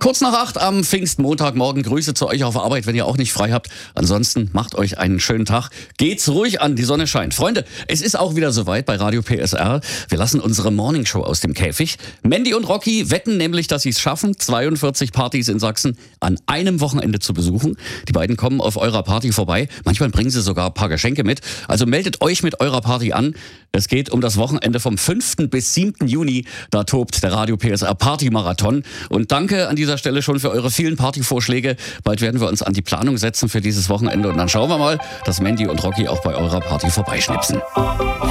Kurz nach 8 am Pfingstmontagmorgen. Grüße zu euch auf Arbeit, wenn ihr auch nicht frei habt. Ansonsten macht euch einen schönen Tag. Geht's ruhig an, die Sonne scheint. Freunde, es ist auch wieder soweit bei Radio PSR. Wir lassen unsere Morningshow aus dem Käfig. Mandy und Rocky wetten nämlich, dass sie es schaffen, 42 Partys in Sachsen an einem Wochenende zu besuchen. Die beiden kommen auf eurer Party vorbei. Manchmal bringen sie sogar ein paar Geschenke mit. Also meldet euch mit eurer Party an. Es geht um das Wochenende vom 5. bis 7. Juni. Da tobt der Radio PSR Party-Marathon. Und danke an dieser Stelle schon für eure vielen Partyvorschläge. Bald werden wir uns an die Planung setzen für dieses Wochenende. Und dann schauen wir mal, dass Mandy und Rocky auch bei eurer Party vorbeischnipsen.